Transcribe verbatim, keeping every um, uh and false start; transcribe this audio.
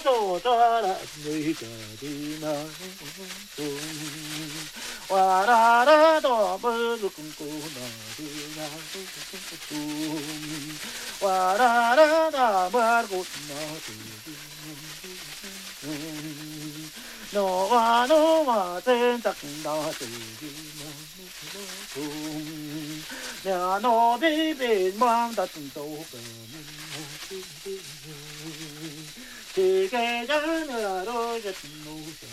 cho cho là người cả đi na tung wa ra ra to bơ cũng cô na đi na tung wa ra ra ta bơ cũng na no wa no wa ten tak da ti na tung nhà nó đi bên mang ta từng tàu chỉ cái đó là đôi rất ngu